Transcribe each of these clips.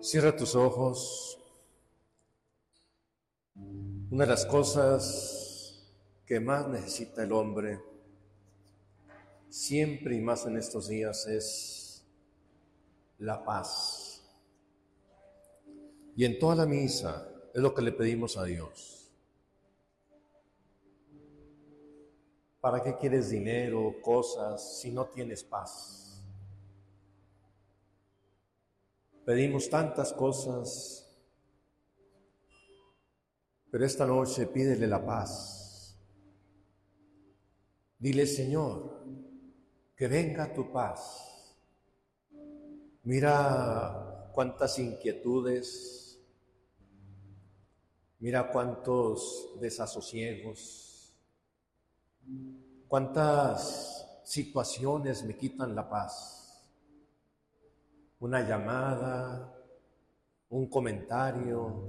Cierra tus ojos. Una de las cosas que más necesita el hombre, siempre y más en estos días, es la paz. Y en toda la misa es lo que le pedimos a Dios. ¿Para qué quieres dinero, cosas, si no tienes paz? Pedimos tantas cosas, pero esta noche pídele la paz. Dile, Señor, que venga tu paz. Mira cuántas inquietudes, mira cuántos desasosiegos, cuántas situaciones me quitan la paz. Una llamada, un comentario,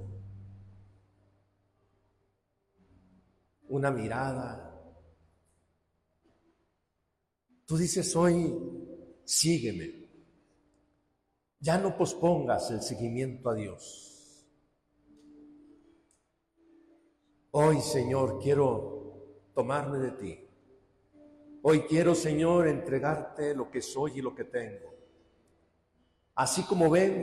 una mirada. Tú dices hoy, sígueme. Ya no pospongas el seguimiento a Dios. Hoy, Señor, quiero tomarme de ti. Hoy quiero, Señor, entregarte lo que soy y lo que tengo. Así como vengo